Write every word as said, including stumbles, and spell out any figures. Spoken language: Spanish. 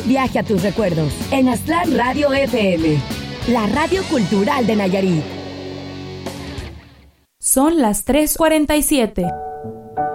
viaje a tus recuerdos en Aztlán Radio F M, la radio cultural de Nayarit. Son las tres cuarenta y siete.